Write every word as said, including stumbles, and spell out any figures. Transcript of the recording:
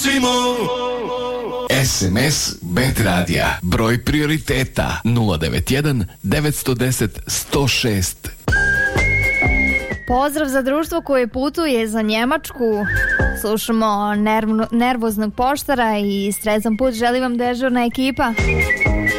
Recimo S M S Bet Radija. Broj prioriteta nula devet jedan devet jedan nula jedan sto šest. Pozdrav za društvo koje putuje za Njemačku. Slušamo nervno, nervoznog poštara i stresan put. Želim vam dežurna ekipa.